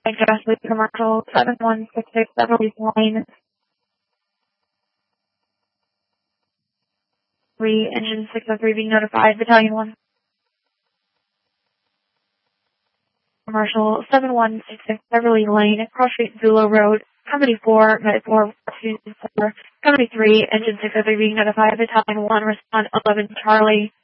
Josley Commercial 7166 Beverly Lane. 3, engine 603 being notified. Battalion 1. Commercial 7166 Beverly Lane, Cross Street, Zulo Road. Company 4, Med 424. Company 3, engine 603 being notified. Battalion 1, respond 11 Charlie.